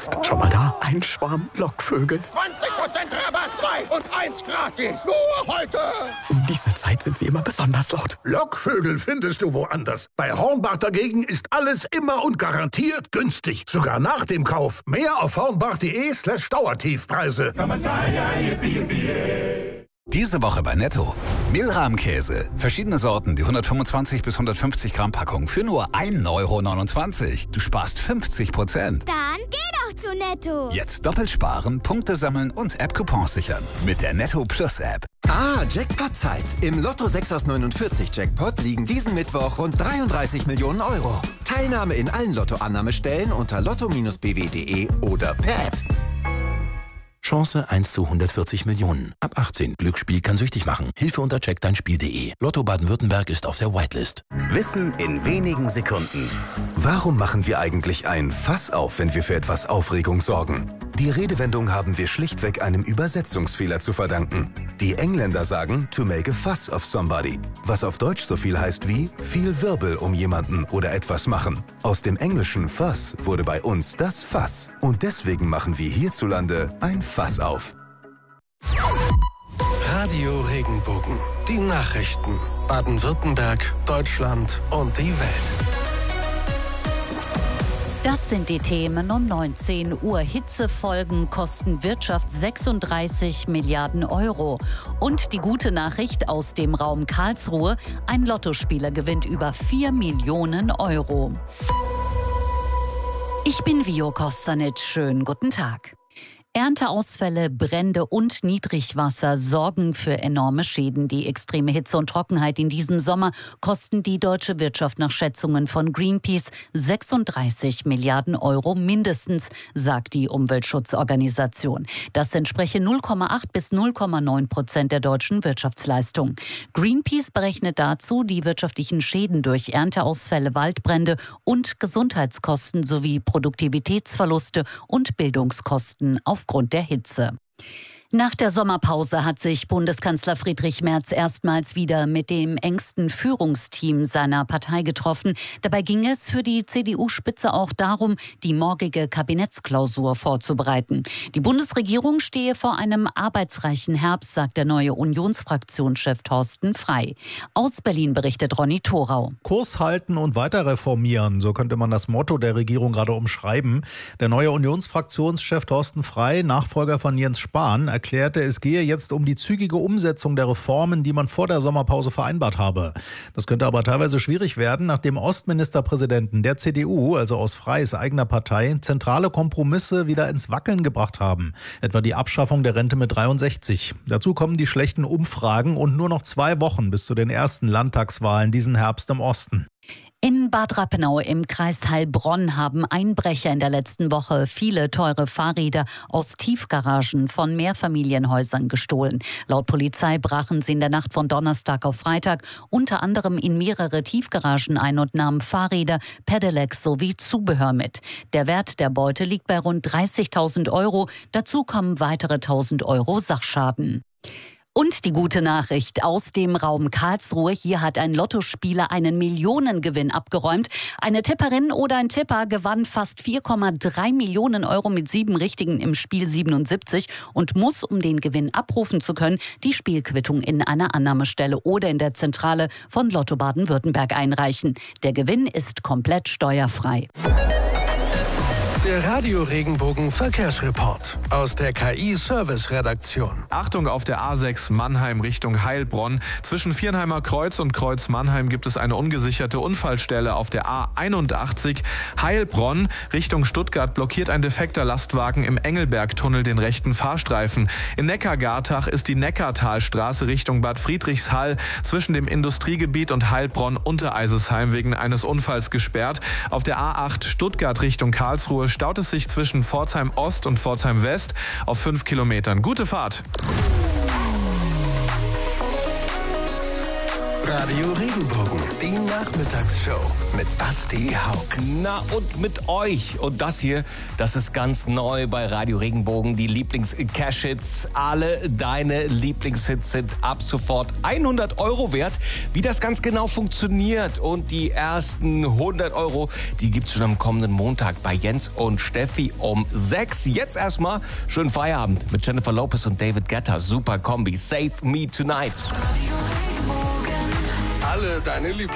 Psst. Schon mal da? Ein Schwarm Lockvögel. 20% Rabatt, 2 und 1 gratis. Nur heute. Um diese Zeit sind sie immer besonders laut. Lockvögel findest du woanders. Bei Hornbach dagegen ist alles immer und garantiert günstig. Sogar nach dem Kauf. Mehr auf hornbach.de/Dauertiefpreise. Diese Woche bei Netto. Mehlrahmkäse. Verschiedene Sorten, die 125 bis 150 Gramm Packung für nur 1,29 €. Du sparst 50%. Dann geh doch zu Netto. Jetzt doppelt sparen, Punkte sammeln und App-Coupons sichern. Mit der Netto Plus App. Jackpot-Zeit. Im Lotto 6 aus 49 Jackpot liegen diesen Mittwoch rund 33 Millionen €. Teilnahme in allen Lottoannahmestellen unter lotto-bw.de oder per App. Chance 1 zu 140 Millionen. Ab 18. Glücksspiel kann süchtig machen. Hilfe unter checkdeinspiel.de. Lotto Baden-Württemberg ist auf der Whitelist. Wissen in wenigen Sekunden. Warum machen wir eigentlich ein Fass auf, wenn wir für etwas Aufregung sorgen? Die Redewendung haben wir schlichtweg einem Übersetzungsfehler zu verdanken. Die Engländer sagen to make a fuss of somebody, was auf Deutsch so viel heißt wie viel Wirbel um jemanden oder etwas machen. Aus dem englischen fuss wurde bei uns das Fass. Und deswegen machen wir hierzulande ein Fass auf. Radio Regenbogen. Die Nachrichten. Baden-Württemberg, Deutschland und die Welt. Das sind die Themen um 19 Uhr. Hitzefolgen kosten Wirtschaft 36 Milliarden €. Und die gute Nachricht aus dem Raum Karlsruhe: Ein Lottospieler gewinnt über 4 Millionen €. Ich bin Vio Kostanic. Schönen guten Tag. Ernteausfälle, Brände und Niedrigwasser sorgen für enorme Schäden. Die extreme Hitze und Trockenheit in diesem Sommer kosten die deutsche Wirtschaft nach Schätzungen von Greenpeace 36 Milliarden € mindestens, sagt die Umweltschutzorganisation. Das entspreche 0,8 bis 0,9% der deutschen Wirtschaftsleistung. Greenpeace berechnet dazu die wirtschaftlichen Schäden durch Ernteausfälle, Waldbrände und Gesundheitskosten sowie Produktivitätsverluste und Bildungskosten aufgrund der Hitze. Nach der Sommerpause hat sich Bundeskanzler Friedrich Merz erstmals wieder mit dem engsten Führungsteam seiner Partei getroffen. Dabei ging es für die CDU-Spitze auch darum, die morgige Kabinettsklausur vorzubereiten. Die Bundesregierung stehe vor einem arbeitsreichen Herbst, sagt der neue Unionsfraktionschef Thorsten Frey. Aus Berlin berichtet Ronny Thorau. Kurs halten und weiter reformieren, so könnte man das Motto der Regierung gerade umschreiben. Der neue Unionsfraktionschef Thorsten Frey, Nachfolger von Jens Spahn, erklärte, es gehe jetzt um die zügige Umsetzung der Reformen, die man vor der Sommerpause vereinbart habe. Das könnte aber teilweise schwierig werden, nachdem Ostministerpräsidenten der CDU, also aus Freys eigener Partei, zentrale Kompromisse wieder ins Wackeln gebracht haben. Etwa die Abschaffung der Rente mit 63. Dazu kommen die schlechten Umfragen und nur noch 2 Wochen bis zu den ersten Landtagswahlen diesen Herbst im Osten. In Bad Rappenau im Kreis Heilbronn haben Einbrecher in der letzten Woche viele teure Fahrräder aus Tiefgaragen von Mehrfamilienhäusern gestohlen. Laut Polizei brachen sie in der Nacht von Donnerstag auf Freitag unter anderem in mehrere Tiefgaragen ein und nahmen Fahrräder, Pedelecs sowie Zubehör mit. Der Wert der Beute liegt bei rund 30.000 €. Dazu kommen weitere 1.000 € Sachschaden. Und die gute Nachricht aus dem Raum Karlsruhe. Hier hat ein Lottospieler einen Millionengewinn abgeräumt. Eine Tipperin oder ein Tipper gewann fast 4,3 Millionen € mit 7 Richtigen im Spiel 77 und muss, um den Gewinn abrufen zu können, die Spielquittung in einer Annahmestelle oder in der Zentrale von Lotto Baden-Württemberg einreichen. Der Gewinn ist komplett steuerfrei. Der Radio Regenbogen Verkehrsreport aus der KI-Service-Redaktion. Achtung, auf der A6 Mannheim Richtung Heilbronn. Zwischen Viernheimer Kreuz und Kreuz Mannheim gibt es eine ungesicherte Unfallstelle. Auf der A81 Heilbronn Richtung Stuttgart blockiert ein defekter Lastwagen im Engelbergtunnel den rechten Fahrstreifen. In Neckargartach ist die Neckartalstraße Richtung Bad Friedrichshall zwischen dem Industriegebiet und Heilbronn-Untereisesheim wegen eines Unfalls gesperrt. Auf der A8 Stuttgart Richtung Karlsruhe staut es sich zwischen Pforzheim Ost und Pforzheim West auf 5 Kilometern. Gute Fahrt! Radio Regenbogen, die Nachmittagsshow mit Basti Hauck. Na und mit euch. Und das hier, das ist ganz neu bei Radio Regenbogen. Die Lieblings-Cash-Hits. Alle deine Lieblingshits sind ab sofort 100 € wert. Wie das ganz genau funktioniert und die ersten 100 €, die gibt's schon am kommenden Montag bei Jens und Steffi um 6. Jetzt erstmal schönen Feierabend mit Jennifer Lopez und David Guetta. Super Kombi. Save Me Tonight. Alle deine